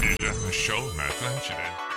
别人的show 买饭去的。